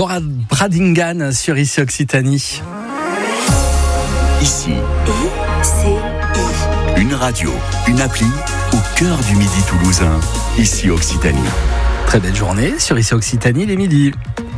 Laura Bradingan sur Ici Occitanie. Ici, une radio, une appli au cœur du Midi toulousain. Ici Occitanie. Très belle journée sur Ici Occitanie, les midis.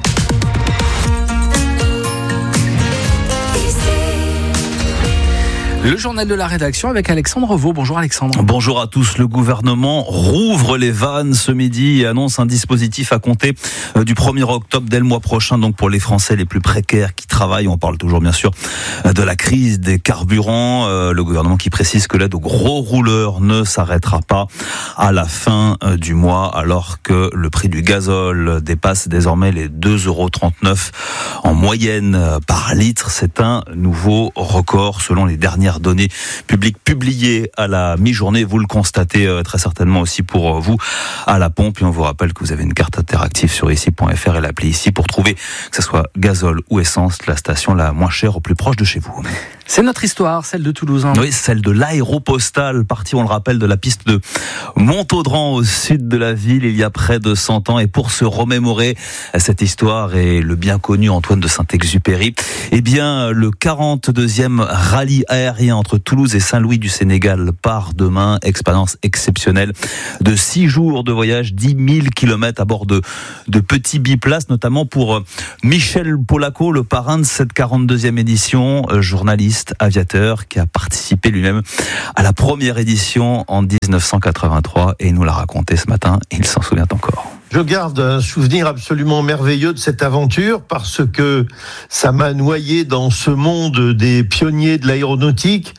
Le journal de la rédaction avec Alexandre Vaux. Bonjour Alexandre. Bonjour à tous. Le gouvernement rouvre les vannes ce midi et annonce un dispositif à compter du 1er octobre dès le mois prochain, donc pour les Français les plus précaires qui travaillent. On parle toujours bien sûr de la crise des carburants. Le gouvernement qui précise que l'aide aux gros rouleurs ne s'arrêtera pas à la fin du mois, alors que le prix du gazole dépasse désormais les 2,39 € en moyenne par litre. C'est un nouveau record selon les dernières données publiques publiées à la mi-journée. Vous le constatez très certainement aussi pour vous à la pompe. Et on vous rappelle que vous avez une carte interactive sur ici.fr et l'appli Ici pour trouver, que ce soit gazole ou essence, la station la moins chère au plus proche de chez vous. C'est notre histoire, celle de Toulouse. Oui, celle de l'aéropostale, partie, on le rappelle, de la piste de Montaudran au sud de la ville il y a près de 100 ans. Et pour se remémorer cette histoire et le bien connu Antoine de Saint-Exupéry, eh bien, le 42e rallye aérien entre Toulouse et Saint-Louis du Sénégal part demain. Expérience exceptionnelle de 6 jours de voyage, 10 000 km à bord de petits biplaces, notamment pour Michel Polaco, le parrain de cette 42e édition, journaliste, aviateur, qui a participé lui-même à la première édition en 1983 et il nous l'a raconté ce matin et il s'en souvient encore. Je garde un souvenir absolument merveilleux de cette aventure parce que ça m'a noyé dans ce monde des pionniers de l'aéronautique.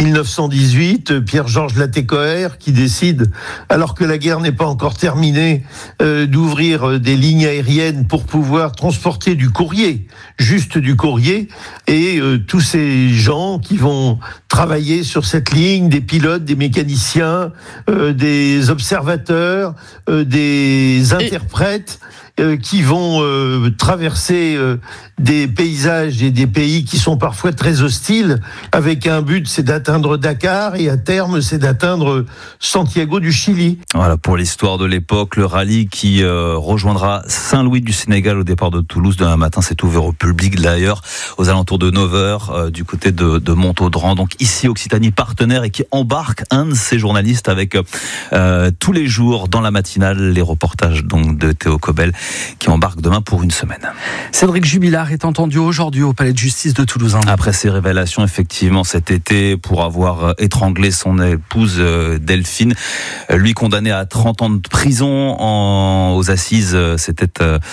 1918, Pierre-Georges Latécoère qui décide, alors que la guerre n'est pas encore terminée, d'ouvrir des lignes aériennes pour pouvoir transporter du courrier, juste du courrier, et tous ces gens qui vont travailler sur cette ligne, des pilotes, des mécaniciens, des observateurs, des interprètes, qui vont traverser des paysages et des pays qui sont parfois très hostiles, avec un but, c'est d'atteindre Dakar et à terme, c'est d'atteindre Santiago du Chili. Voilà pour l'histoire de l'époque, le rallye qui rejoindra Saint-Louis du Sénégal au départ de Toulouse demain matin. C'est ouvert au public d'ailleurs aux alentours de 9h du côté de Montaudran. Donc ici Occitanie partenaire et qui embarque un de ses journalistes avec tous les jours dans la matinale les reportages donc de Théo Cobel qui embarque demain pour une semaine. Cédric Jubilard est entendu aujourd'hui au palais de justice de Toulouse. Après ses révélations effectivement cet été pour avoir étranglé son épouse Delphine, lui condamné à 30 ans de prison aux assises, c'était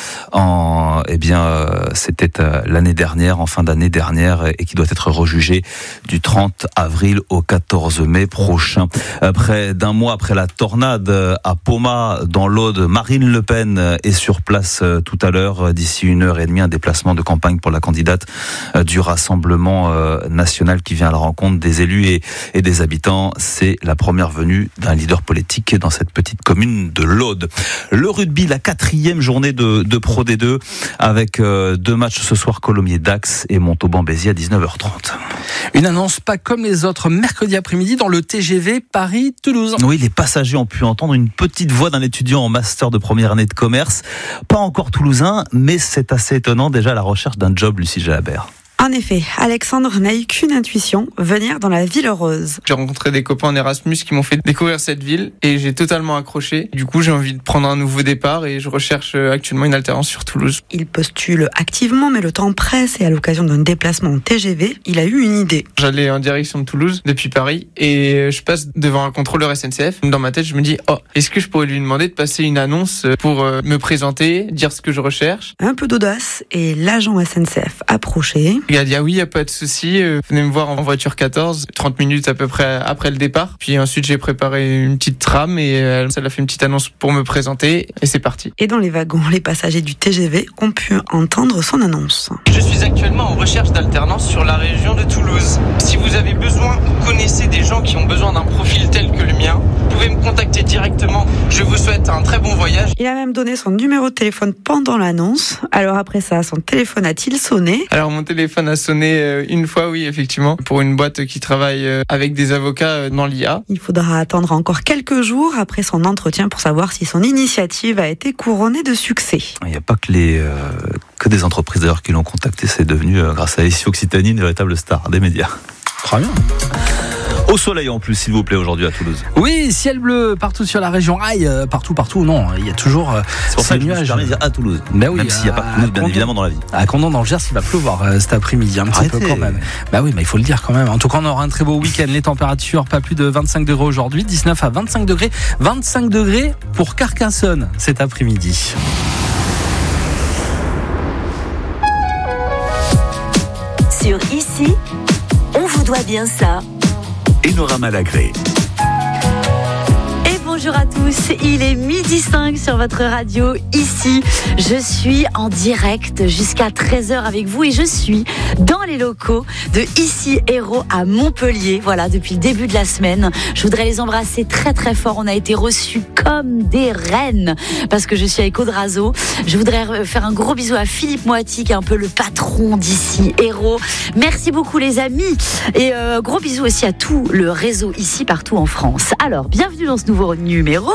l'année dernière, en fin d'année dernière, et qui doit être rejugé du 30 avril au 14 mai prochain. Près d'un mois après la tornade à Poma dans l'Aude, Marine Le Pen est sur place tout à l'heure. D'ici 1h30, un déplacement de campagne pour la candidate du Rassemblement national qui vient à la rencontre des élus et des habitants. C'est la première venue d'un leader politique dans cette petite commune de l'Aude. Le rugby, la 4e journée de Pro D2 avec 2 matchs ce soir, Colomiers-Dax et Montauban-Béziers à 19h30. Une annonce pas comme les autres mercredi après-midi dans le TGV Paris-Toulouse. Oui, les passagers ont pu entendre une petite voix d'un étudiant en master de première année de commerce. Pas encore toulousain, mais c'est assez étonnant déjà à la recherche d'un job, Lucie Jalabert. En effet, Alexandre n'a eu qu'une intuition, venir dans la ville heureuse. J'ai rencontré des copains en Erasmus qui m'ont fait découvrir cette ville et j'ai totalement accroché. Du coup, j'ai envie de prendre un nouveau départ et je recherche actuellement une alternance sur Toulouse. Il postule activement, mais le temps presse et à l'occasion d'un déplacement en TGV, il a eu une idée. J'allais en direction de Toulouse depuis Paris et je passe devant un contrôleur SNCF. Dans ma tête, je me dis, est-ce que je pourrais lui demander de passer une annonce pour me présenter, dire ce que je recherche? Un peu d'audace et l'agent SNCF approché. Il a dit oui, il n'y a pas de souci, venez me voir en voiture 14, 30 minutes à peu près après le départ. Puis ensuite j'ai préparé une petite trame et ça l'a fait une petite annonce pour me présenter et c'est parti. Et dans les wagons, les passagers du TGV ont pu entendre son annonce. Je suis actuellement en recherche d'alternance sur la région de Toulouse. Si vous avez besoin ou connaissez des gens qui ont besoin d'un profil tel que le mien, vous pouvez me contacter directement. Je vous souhaite un très bon voyage. Il a même donné son numéro de téléphone pendant l'annonce. Alors après ça, son téléphone a-t-il sonné? Alors mon téléphone téléphone a sonné une fois, oui, effectivement, pour une boîte qui travaille avec des avocats dans l'IA. Il faudra attendre encore quelques jours après son entretien pour savoir si son initiative a été couronnée de succès. Il n'y a pas que des entreprises d'ailleurs qui l'ont contacté, c'est devenu, grâce à ici Occitanie, une véritable star des médias. Très bien. Au soleil en plus, s'il vous plaît, aujourd'hui à Toulouse. Oui, ciel bleu partout sur la région. Partout, non. Il y a toujours c'est pour ça que je me suis permis de dire à Toulouse. Bah oui, même s'il n'y a pas de Toulouse, bien évidemment, dans la vie. À Condom, dans le Gers, il va pleuvoir cet après-midi, un petit peu quand même. Bah oui, mais il faut le dire quand même. En tout cas, on aura un très beau week-end. Les températures, pas plus de 25 degrés aujourd'hui, 19 à 25 degrés. 25 degrés pour Carcassonne cet après-midi. Sur Ici, on vous doit bien ça. Enora Malagré. Bonjour à tous, il est 12h05 sur votre radio Ici. Je suis en direct jusqu'à 13h avec vous et je suis dans les locaux de Ici Héros à Montpellier. Voilà, depuis le début de la semaine. Je voudrais les embrasser très très fort. On a été reçus comme des reines parce que je suis avec Audrazo. Je voudrais faire un gros bisou à Philippe Moati qui est un peu le patron d'Ici Héros. Merci beaucoup les amis et gros bisou aussi à tout le réseau Ici partout en France. Alors, bienvenue dans ce nouveau numéro.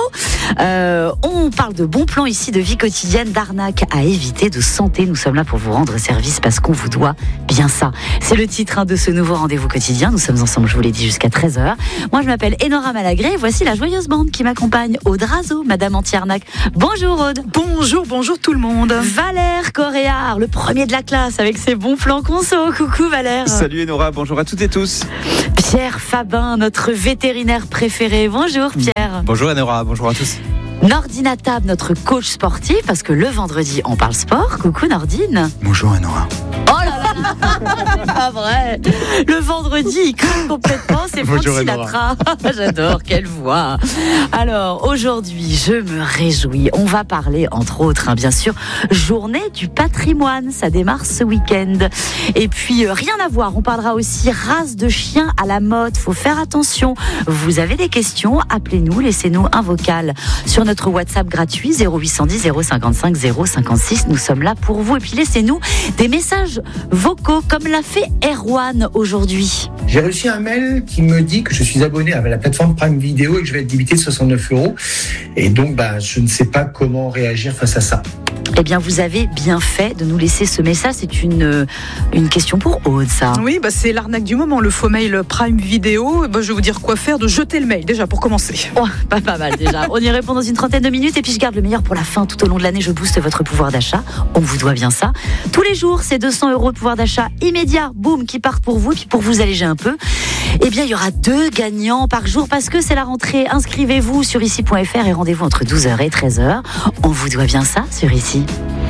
On parle de bons plans ici, de vie quotidienne, d'arnaques à éviter, de santé. Nous sommes là pour vous rendre service parce qu'on vous doit bien ça. C'est le titre de ce nouveau rendez-vous quotidien. Nous sommes ensemble, je vous l'ai dit, jusqu'à 13h. Moi, je m'appelle Enora Malagré et voici la joyeuse bande qui m'accompagne. Audrazo, Madame Anti-Arnaque. Bonjour Aude. Bonjour tout le monde. Valère Coréard, le premier de la classe avec ses bons plans conso. Coucou Valère. Salut Enora, bonjour à toutes et tous. Pierre Fabin, notre vétérinaire préféré. Bonjour Pierre. Bonjour Enora, bonjour à tous. Nordine Atab, notre coach sportif, parce que le vendredi, on parle sport. Coucou Nordine. Bonjour Enora. Oh là là, c'est pas vrai. Le vendredi, il craque complètement, c'est Franck Sinatra. J'adore, quelle voix. Alors, aujourd'hui, je me réjouis. On va parler, entre autres, bien sûr, journée du patrimoine. Ça démarre ce week-end. Et puis, rien à voir. On parlera aussi race de chiens à la mode. Faut faire attention. Vous avez des questions? Appelez-nous, laissez-nous un vocal sur notre WhatsApp gratuit 0810 055 056. Nous sommes là pour vous. Et puis, laissez-nous des messages vocaux comme l'a fait Erwan aujourd'hui. J'ai reçu un mail qui me dit que je suis abonné à la plateforme Prime Video et que je vais être débité de 69 €. Et donc, je ne sais pas comment réagir face à ça. Eh bien, vous avez bien fait de nous laisser ce message. C'est une question pour Aude, ça. Oui, c'est l'arnaque du moment, le faux mail Prime Video. Je vais vous dire quoi faire, de jeter le mail, déjà, pour commencer. Oh, pas mal, déjà. On y répond dans une trentaine de minutes. Et puis, je garde le meilleur pour la fin. Tout au long de l'année, je booste votre pouvoir d'achat. On vous doit bien ça. Tous les jours, c'est 200 € de pouvoir d'achat immédiat, boum, qui partent pour vous. Et puis, pour vous alléger un peu, eh bien, il y aura 2 gagnants par jour parce que c'est la rentrée. Inscrivez-vous sur ici.fr et rendez-vous entre 12h et 13h. On vous doit bien ça sur Ici.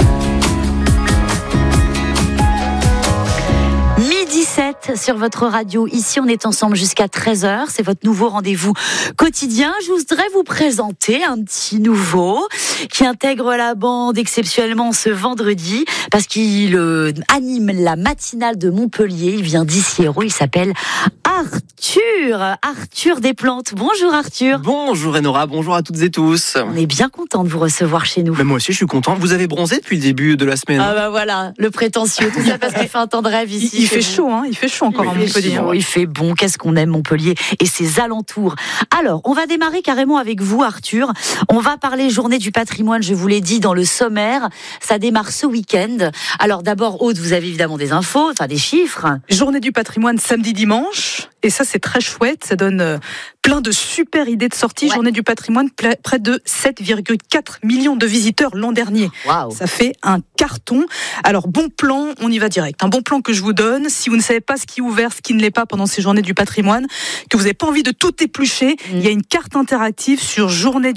17 sur votre radio. Ici, on est ensemble jusqu'à 13h. C'est votre nouveau rendez-vous quotidien. Je voudrais vous présenter un petit nouveau qui intègre la bande exceptionnellement ce vendredi parce qu'il anime la matinale de Montpellier. Il vient d'Ici Héros. Il s'appelle Arthur Desplantes. Bonjour Arthur. Bonjour Enora, bonjour à toutes et tous. On est bien content de vous recevoir chez nous. Mais moi aussi, je suis content. Vous avez bronzé depuis le début de la semaine. Ah voilà, le prétentieux. Tout ça parce qu'il fait un temps de rêve ici. Il fait chaud, il fait chaud encore à Montpellier. Il fait bon, qu'est-ce qu'on aime Montpellier et ses alentours. Alors, on va démarrer carrément avec vous Arthur. On va parler journée du patrimoine, je vous l'ai dit dans le sommaire. Ça démarre ce week-end. Alors d'abord, Aude, vous avez évidemment des infos, des chiffres. Journée du patrimoine samedi-dimanche. Et ça, c'est très chouette. Ça donne plein de super idées de sortie. Ouais. Journée du patrimoine, près de 7,4 millions de visiteurs l'an dernier. Wow. Ça fait un carton. Alors, bon plan, on y va direct. Un bon plan que je vous donne. Si vous ne savez pas ce qui est ouvert, ce qui ne l'est pas pendant ces journées du patrimoine, que vous n'avez pas envie de tout éplucher, il y a une carte interactive sur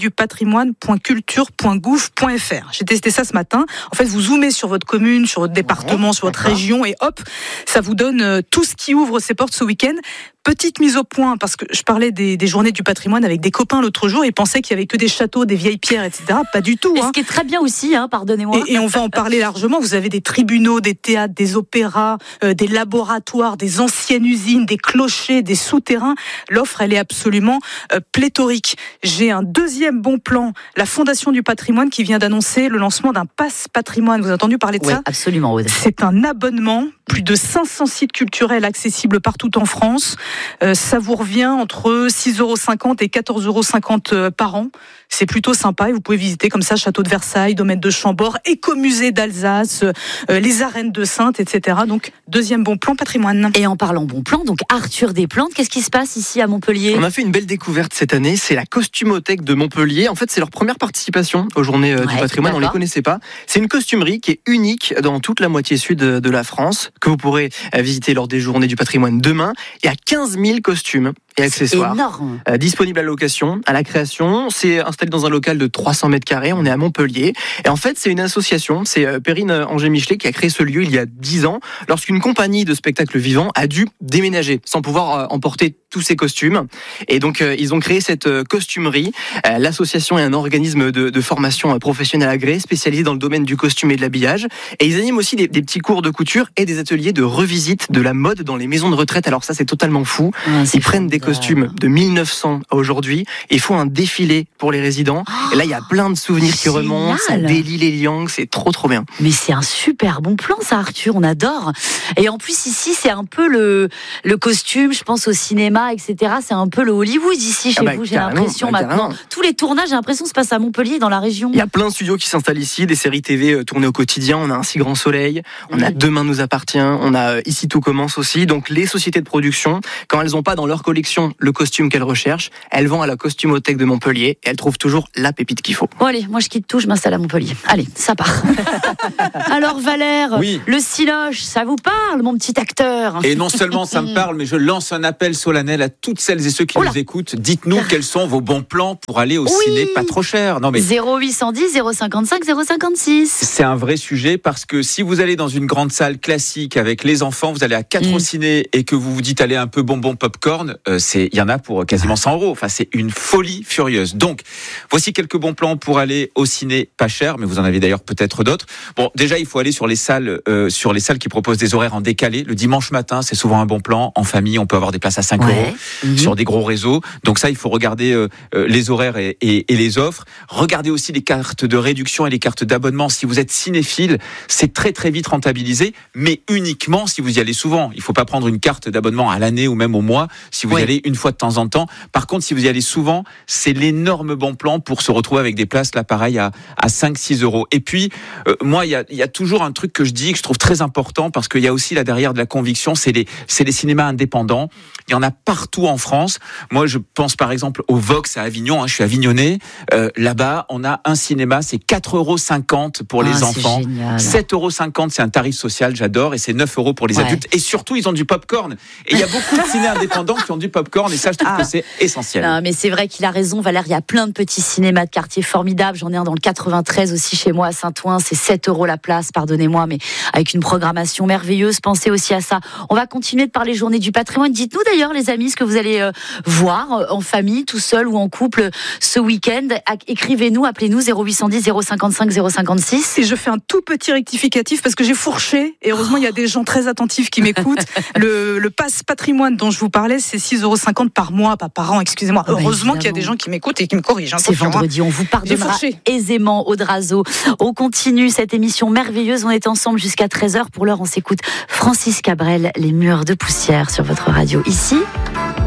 journéedupatrimoine.culture.gouv.fr. J'ai testé ça ce matin. En fait, vous zoomez sur votre commune, sur votre département, sur votre région et hop, ça vous donne tout ce qui ouvre ses portes ce week-end. Petite mise au point, parce que je parlais des journées du patrimoine avec des copains l'autre jour, ils pensaient qu'il y avait que des châteaux, des vieilles pierres, etc. Pas du tout. Et ce qui est très bien aussi, pardonnez-moi. Et on va en parler largement. Vous avez des tribunaux, des théâtres, des opéras, des laboratoires, des anciennes usines, des clochers, des souterrains. L'offre, elle est absolument pléthorique. J'ai un deuxième bon plan. La Fondation du patrimoine qui vient d'annoncer le lancement d'un pass patrimoine. Vous avez entendu parler de ça ? Absolument, Aude. C'est un abonnement. Plus de 500 sites culturels accessibles partout en France. Ça vous revient entre 6,50 € et 14,50 € par an. C'est plutôt sympa et vous pouvez visiter comme ça Château de Versailles, Domaine de Chambord, Écomusée d'Alsace, les arènes de Saintes, etc. Donc, deuxième bon plan patrimoine. Et en parlant bon plan, donc Arthur Desplantes, qu'est-ce qui se passe ici à Montpellier ? On a fait une belle découverte cette année, c'est la Costumothèque de Montpellier. En fait, c'est leur première participation aux Journées du patrimoine, on ne les connaissait pas. C'est une costumerie qui est unique dans toute la moitié sud de la France, que vous pourrez visiter lors des Journées du patrimoine demain. Il y a 15 000 costumes et accessoires disponibles à la location, à la création. C'est installé dans un local de 300 mètres carrés. On est à Montpellier. Et en fait, c'est une association. C'est Perrine Angers-Michelet qui a créé ce lieu il y a 10 ans, lorsqu'une compagnie de spectacles vivants a dû déménager sans pouvoir emporter tous ces costumes. Et donc, ils ont créé cette costumerie. L'association est un organisme de formation professionnelle agréé, spécialisé dans le domaine du costume et de l'habillage. Et ils animent aussi des petits cours de couture et des ateliers de revisite de la mode dans les maisons de retraite. Alors ça, c'est totalement fou. Ils prennent des costumes de 1900 à aujourd'hui et font un défilé pour les résidents. Et là, il y a plein de souvenirs qui remontent. Ça délie les liangs. C'est trop bien. Mais c'est un super bon plan, ça, Arthur. On adore. Et en plus, ici, c'est un peu le costume, je pense au cinéma, etc. C'est un peu le Hollywood ici chez vous, j'ai l'impression maintenant. Tous les tournages, j'ai l'impression, se passent à Montpellier, dans la région. Il y a plein de studios qui s'installent ici, des séries TV tournées au quotidien. On a Un si grand soleil, on a Demain nous appartient, on a Ici tout commence aussi. Donc les sociétés de production, quand elles n'ont pas dans leur collection le costume qu'elles recherchent, elles vont à la Costumothèque de Montpellier et elles trouvent toujours la pépite qu'il faut. Bon allez, moi je quitte tout, je m'installe à Montpellier. Allez, ça part. Alors Valère, le Cinoche, ça vous parle, mon petit acteur ? Et non seulement ça me parle, mais je lance un appel solennel à toutes celles et ceux qui nous écoutent. Dites-nous quels sont vos bons plans pour aller au ciné pas trop cher. Non, mais 0810 055 056. C'est un vrai sujet parce que si vous allez dans une grande salle classique avec les enfants, vous allez à 4 au ciné et que vous vous dites allez un peu bonbon popcorn, il y en a pour quasiment 100 €. Enfin, c'est une folie furieuse. Donc, voici quelques bons plans pour aller au ciné pas cher, mais vous en avez d'ailleurs peut-être d'autres. Bon, déjà, il faut aller sur les salles qui proposent des horaires en décalé. Le dimanche matin, c'est souvent un bon plan. En famille, on peut avoir des places à 5 € sur des gros réseaux. Donc ça, il faut regarder les horaires et les offres. Regardez aussi les cartes de réduction et les cartes d'abonnement. Si vous êtes cinéphile, c'est très très vite rentabilisé, mais uniquement si vous y allez souvent. Il ne faut pas prendre une carte d'abonnement à l'année ou même au mois si vous y allez une fois de temps en temps. Par contre, si vous y allez souvent, c'est l'énorme bon plan pour se retrouver avec des places là pareil à 5-6 €. Et puis, moi, il y a toujours un truc que je dis que je trouve très important parce qu'il y a aussi là derrière de la conviction, c'est les cinémas indépendants. Il y en a partout en France. Moi, je pense par exemple au Vox à Avignon. Je suis avignonnais. Là-bas, on a un cinéma, c'est 4,50 € pour les enfants. 7,50 €, c'est un tarif social, j'adore. Et c'est 9 € pour les adultes. Et surtout, ils ont du popcorn. Et il y a beaucoup de ciné indépendants qui ont du popcorn. Et ça, je trouve que c'est essentiel. Non, mais c'est vrai qu'il a raison, Valère. Il y a plein de petits cinémas de quartier formidables. J'en ai un dans le 93 aussi chez moi à Saint-Ouen. C'est 7 € la place, pardonnez-moi, mais avec une programmation merveilleuse. Pensez aussi à ça. On va continuer de parler Journée du patrimoine. Dites-nous d'ailleurs, les amis, ce que vous allez voir en famille, tout seul ou en couple ce week-end. Écrivez-nous, appelez-nous 0810 055 056. Et je fais un tout petit rectificatif parce que j'ai fourché. Et heureusement, il y a des gens très attentifs qui m'écoutent. Le pass patrimoine dont je vous parlais, c'est 6,50 € par mois, pas par an, excusez-moi. Heureusement qu'il y a des gens qui m'écoutent et qui me corrigent. C'est vendredi, on vous pardonnera aisément, Aude Razeau. On continue cette émission merveilleuse. On est ensemble jusqu'à 13h. Pour l'heure, on s'écoute Francis Cabrel, Les murs de poussière sur votre radio ici.